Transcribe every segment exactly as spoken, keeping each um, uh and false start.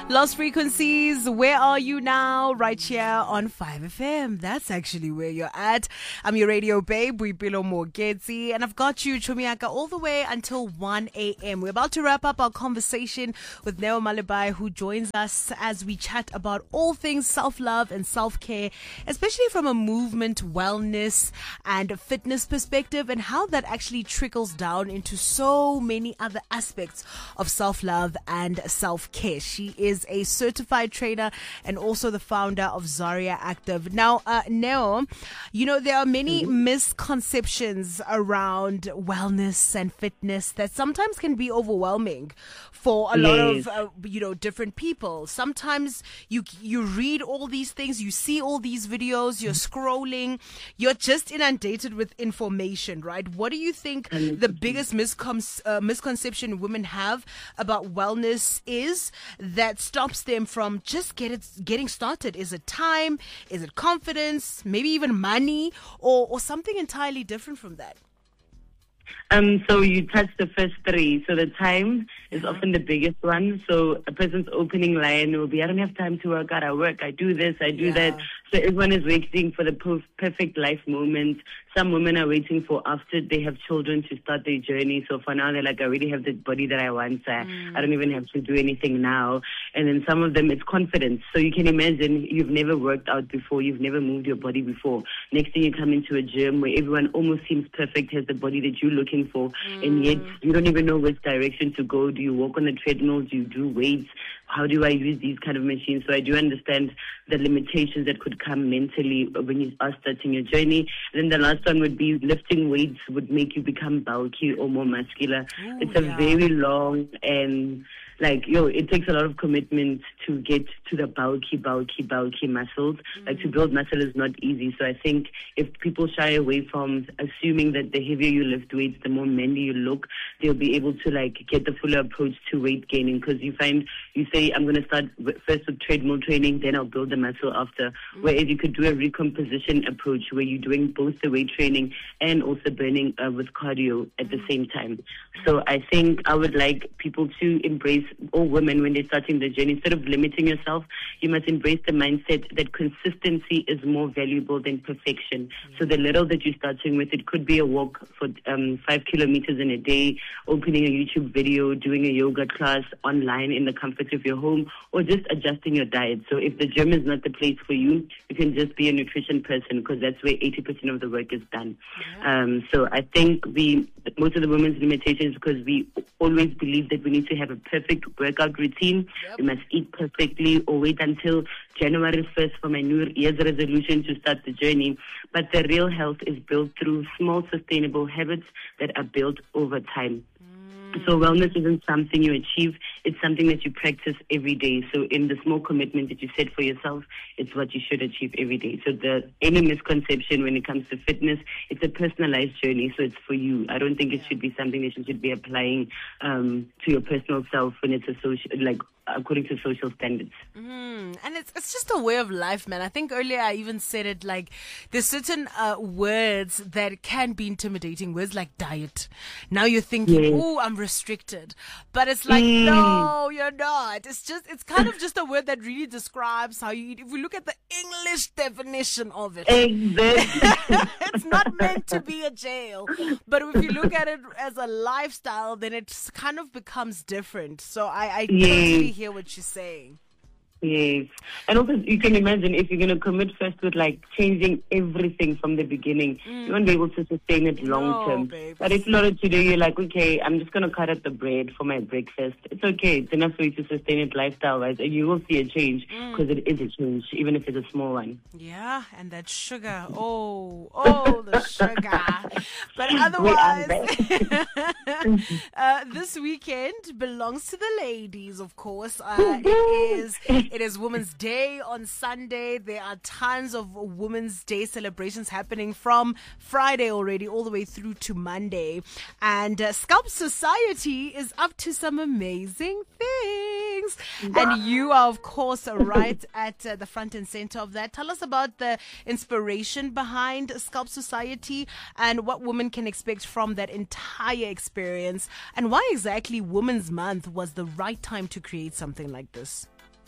Lost Frequencies, where are you now? Right here on five F M. That's actually where you're at. I'm your radio babe, Boipelo Morgetsi, and I've got you, Chumiaka, all the way until one a.m. We're about to wrap up our conversation with Neo Malibai, who joins us as we chat about all things self-love and self-care, especially from a movement, wellness, and fitness perspective, and how that actually trickles down into so many other aspects of self-love and self-care. She is a certified trainer and also the founder of Zaria Active. Now, uh, Neo, you know, there are many mm-hmm. misconceptions around wellness and fitness that sometimes can be overwhelming for a yes. lot of, uh, you know, different people. Sometimes you you read all these things, you see all these videos, you're scrolling, you're just inundated with information, right? What do you think the biggest miscon- uh, misconception women have about wellness is that stops them from just get it, getting started? Is it time? Is it confidence? Maybe even money, or, or something entirely different from that? Um, so you touched the first three. So the time is often the biggest one. So a person's opening line will be, I don't have time to work out. I work, I do this, I do yeah. that. So everyone is waiting for the perfect life moment. Some women are waiting for after they have children to start their journey. So for now, they're like, I already have the body that I want. So mm. I don't even have to do anything now. And then some of them, it's confidence. So you can imagine you've never worked out before. You've never moved your body before. Next thing you come into a gym where everyone almost seems perfect, has the body that you're looking for. Mm. And yet you don't even know which direction to go. Do you walk on the treadmill? Do you do weights? How do I use these kind of machines? So I do understand the limitations that could come mentally when you are starting your journey. And then the last one would be lifting weights would make you become bulky or more muscular. Ooh, it's a yeah. very long and like, yo, it takes a lot of commitment to get to the bulky, bulky, bulky muscles. Mm-hmm. Like, to build muscle is not easy. So I think if people shy away from assuming that the heavier you lift weights, the more manly you look, they'll be able to, like, get the fuller approach to weight gaining. Because you find, you say, I'm going to start first with treadmill training, then I'll build the muscle after. Mm-hmm. Whereas you could do a recomposition approach where you're doing both the weight training and also burning uh, with cardio at the same time. So I think I would like people to embrace, all women, when they're starting the journey, instead of limiting yourself, you must embrace the mindset that consistency is more valuable than perfection. Mm-hmm. So the little that you're starting with, it could be a walk for um, five kilometers in a day, opening a YouTube video, doing a yoga class online in the comfort of your home, or just adjusting your diet. So if the gym is not the place for you, you can just be a nutrition person, because that's where eighty percent of the work is done. Yeah. Um, so I think we, most of the women's limitations, because we always believe that we need to have a perfect workout routine. Yep. We must eat perfectly or wait until January first for my New Year's resolution to start the journey. But the real health is built through small, sustainable habits that are built over time. So wellness isn't something you achieve, it's something that you practice every day. So in the small commitment that you set for yourself, it's what you should achieve every day. So the any misconception when it comes to fitness, it's a personalized journey, so it's for you. I don't think it should be something that you should be applying um, to your personal self when it's a social, like according to social standards. Mm, and it's it's just a way of life, man. I think earlier I even said it, like, there's certain uh, words that can be intimidating, words like diet. Now you're thinking, yes. oh, I'm restricted. But it's like, mm. no, you're not. It's just, it's kind of just a word that really describes how you eat. If we look at the English definition of it, exactly. it's not meant to be a jail. But if you look at it as a lifestyle, then it kind of becomes different. So I, I yes. totally hear what you're saying. Yes. And also, you can imagine if you're going to commit first with, like, changing everything from the beginning, mm. you won't be able to sustain it long term. No, but if not today, you're like, okay, I'm just going to cut out the bread for my breakfast. It's okay. It's enough for you to sustain it lifestyle-wise, and you will see a change, because mm. it is a change, even if it's a small one. Yeah, and that sugar. Oh, oh, the sugar. But otherwise, uh, this weekend belongs to the ladies, of course. Uh, it is... It is Women's Day on Sunday. There are tons of Women's Day celebrations happening from Friday already all the way through to Monday. And uh, Scalp Society is up to some amazing things. And you are, of course, right at uh, the front and center of that. Tell us about the inspiration behind Scalp Society and what women can expect from that entire experience, and why exactly Women's Month was the right time to create something like this.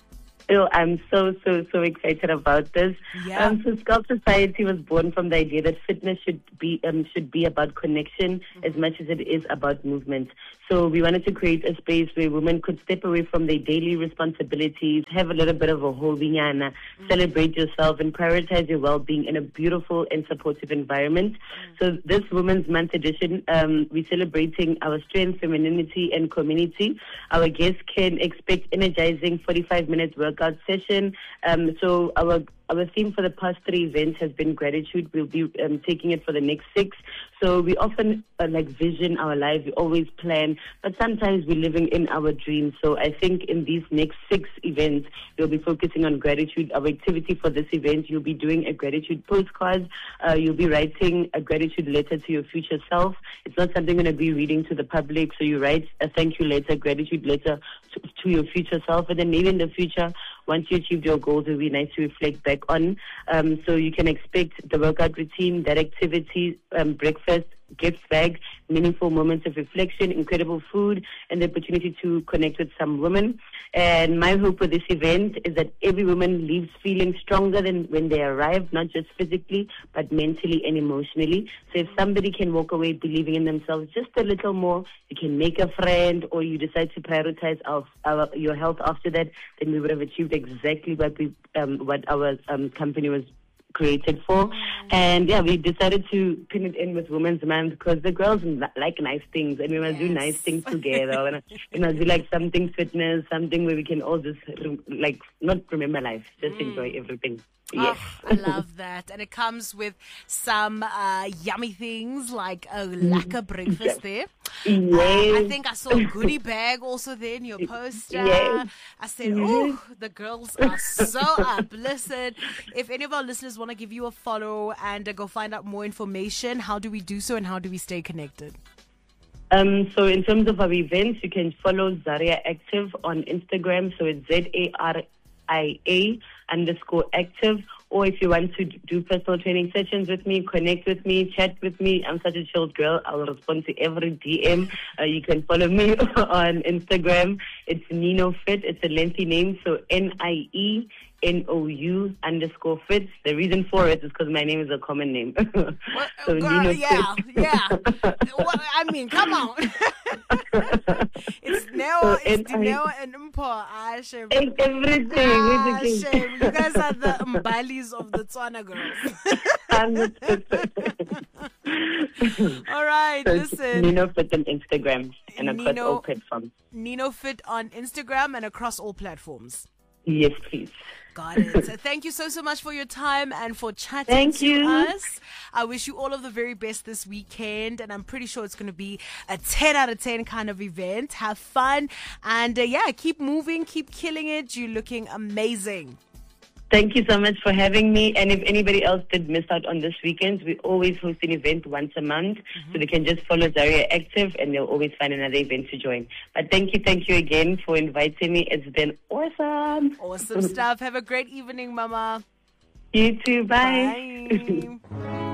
Oh, I'm so, so, so excited about this. Yeah. Um, so Sculpt Society was born from the idea that fitness should be um, should be about connection mm-hmm. as much as it is about movement. So we wanted to create a space where women could step away from their daily responsibilities, have a little bit of a hobiana, mm-hmm. celebrate yourself, and prioritize your well-being in a beautiful and supportive environment. Mm-hmm. So this Women's Month edition, um, we're celebrating our strength, femininity, and community. Our guests can expect energizing forty-five minute workout session. Um, so our Our theme for the past three events has been gratitude. We'll be um, taking it for the next six. So we often uh, like vision our life. We always plan, but sometimes we're living in our dreams. So I think in these next six events, we'll be focusing on gratitude. Our activity for this event, you'll be doing a gratitude postcard. Uh, you'll be writing a gratitude letter to your future self. It's not something you're going to be reading to the public. So you write a thank you letter, gratitude letter to, to your future self. And then maybe in the future, once you achieve your goals, it will be nice to reflect back on. Um, so you can expect the workout routine, that activity, um, breakfast, gift bag, meaningful moments of reflection, incredible food, and the opportunity to connect with some women. And my hope with this event is that every woman leaves feeling stronger than when they arrived, not just physically, but mentally and emotionally. So if somebody can walk away believing in themselves just a little more, you can make a friend, or you decide to prioritize our, our, your health after that, then we would have achieved exactly what we um, what our um, company was created for. And yeah, we decided to pin it in with Women's Month because the girls like nice things, and we must yes. do nice things together. And we must do like something fitness, something where we can all just like not remember life, just mm. enjoy everything. Yes. Oh, I love that. And it comes with some uh, yummy things like a lekker breakfast yes. there. Yes. Uh, I think I saw a goodie bag also there in your poster. Yes. I said, oh, the girls are so up. Listen, if any of our listeners want to give you a follow and uh, go find out more information, how do we do so and how do we stay connected? Um, so in terms of our events, you can follow Zaria Active on Instagram. So it's Z A R I A underscore active. Or if you want to do personal training sessions with me, connect with me, chat with me. I'm such a chilled girl. I will respond to every D M. Uh, you can follow me on Instagram. It's Nino Fit. It's a lengthy name. So N I E N O U underscore fit. The reason for it is because my name is a common name. Well, so girl, Nino yeah, Fit. yeah. Well, I mean, come on. It's Neo, it's Neo and Mpo. Ah, shame. And everything. Ah, everything. shame. You guys are the Mbalis of the Tswana girls. All right, so listen. Nino Fit on Instagram and across Nino, all platforms. Nino Fit on Instagram and across all platforms. Yes, please. Got it. So thank you so, so much for your time and for chatting Thank to you. us. I wish you all of the very best this weekend, and I'm pretty sure it's going to be a ten out of ten kind of event. Have fun, and uh, yeah, keep moving, keep killing it. You're looking amazing. Thank you so much for having me. And if anybody else did miss out on this weekend, we always host an event once a month. Mm-hmm. So they can just follow Zaria Active and they'll always find another event to join. But thank you, thank you again for inviting me. It's been awesome. Awesome stuff. Have a great evening, Mama. You too. Bye. Bye.